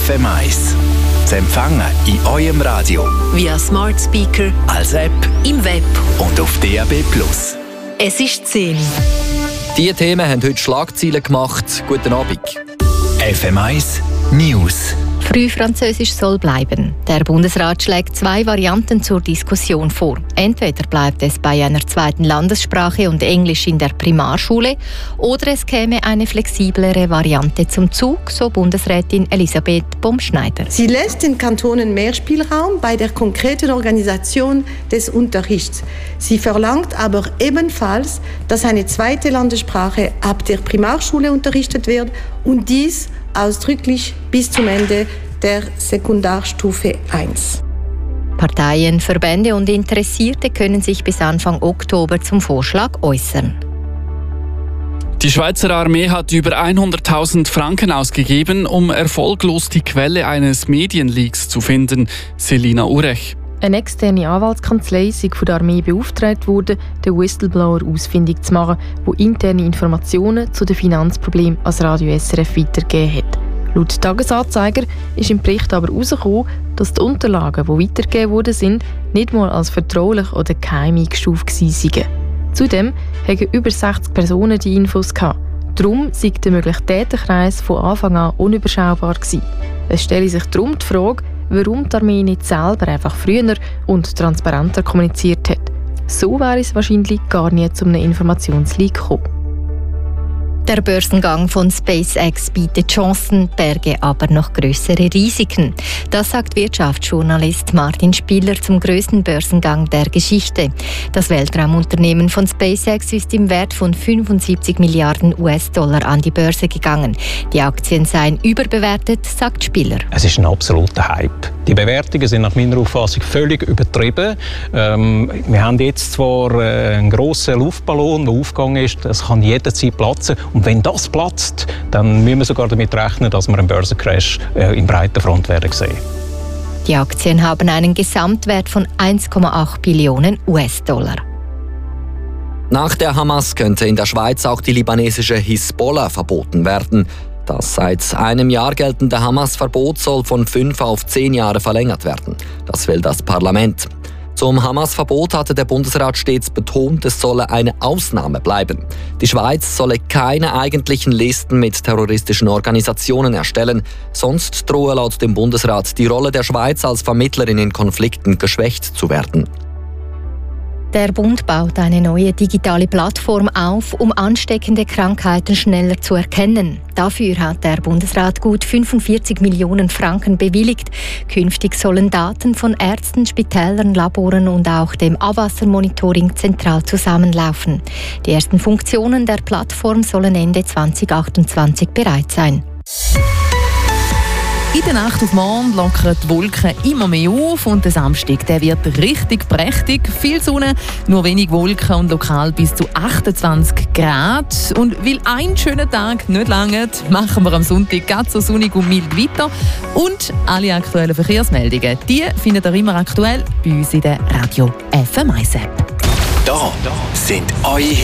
FM1. Zu empfangen in eurem Radio, via Smart Speaker, als App, im Web und auf DAB+. Es ist 10. Diese Themen haben heute Schlagzeilen gemacht. Guten Abend. FM1 News. Frühfranzösisch soll bleiben. Der Bundesrat schlägt 2 Varianten zur Diskussion vor. Entweder bleibt es bei einer zweiten Landessprache und Englisch in der Primarschule, oder es käme eine flexiblere Variante zum Zug, so Bundesrätin Elisabeth Bomschneider. Sie lässt den Kantonen mehr Spielraum bei der konkreten Organisation des Unterrichts. Sie verlangt aber ebenfalls, dass eine zweite Landessprache ab der Primarschule unterrichtet wird und dies ausdrücklich bis zum Ende der Sekundarstufe 1. Parteien, Verbände und Interessierte können sich bis Anfang Oktober zum Vorschlag äußern. Die Schweizer Armee hat über 100.000 Franken ausgegeben, um erfolglos die Quelle eines Medienleaks zu finden. Selina Urech. Eine externe Anwaltskanzlei sei von der Armee beauftragt worden, den Whistleblower ausfindig zu machen, der interne Informationen zu den Finanzproblemen als Radio SRF weitergegeben hat. Laut Tagesanzeiger ist im Bericht aber herausgekommen, dass die Unterlagen, die weitergegeben worden sind, nicht mal als vertraulich oder geheim eingestuft waren. Zudem haben über 60 Personen die Infos gehabt. Darum sei der mögliche Täterkreis von Anfang an unüberschaubar gewesen. Es stelle sich darum die Frage, warum die Armee nicht selber einfach früher und transparenter kommuniziert hat. So wäre es wahrscheinlich gar nie zu einem Informationsleak gekommen. Der Börsengang von SpaceX bietet Chancen, berge aber noch grössere Risiken. Das sagt Wirtschaftsjournalist Martin Spieler zum grössten Börsengang der Geschichte. Das Weltraumunternehmen von SpaceX ist im Wert von 75 Milliarden US-Dollar an die Börse gegangen. Die Aktien seien überbewertet, sagt Spieler. Es ist ein absoluter Hype. Die Bewertungen sind nach meiner Auffassung völlig übertrieben. Wir haben jetzt zwar einen grossen Luftballon, der aufgegangen ist, das kann jederzeit platzen. Und wenn das platzt, dann müssen wir sogar damit rechnen, dass wir einen Börsencrash in breiter Front werden sehen. Die Aktien haben einen Gesamtwert von 1,8 Billionen US-Dollar. Nach der Hamas könnte in der Schweiz auch die libanesische Hisbollah verboten werden. Das seit einem Jahr geltende Hamas-Verbot soll von 5 auf 10 Jahre verlängert werden. Das will das Parlament. Zum Hamas-Verbot hatte der Bundesrat stets betont, es solle eine Ausnahme bleiben. Die Schweiz solle keine eigentlichen Listen mit terroristischen Organisationen erstellen, sonst drohe laut dem Bundesrat die Rolle der Schweiz als Vermittlerin in Konflikten geschwächt zu werden. Der Bund baut eine neue digitale Plattform auf, um ansteckende Krankheiten schneller zu erkennen. Dafür hat der Bundesrat gut 45 Millionen Franken bewilligt. Künftig sollen Daten von Ärzten, Spitälern, Laboren und auch dem Abwassermonitoring zentral zusammenlaufen. Die ersten Funktionen der Plattform sollen Ende 2028 bereit sein. In der Nacht auf morgen lockern die Wolken immer mehr auf und der Samstag der wird richtig prächtig. Viel Sonne, nur wenig Wolken und lokal bis zu 28 Grad. Und weil ein schöner Tag nicht langt, machen wir am Sonntag ganz so sonnig und mild weiter. Und alle aktuellen Verkehrsmeldungen, die findet ihr immer aktuell bei uns in der Radio FM1 App. Da sind eure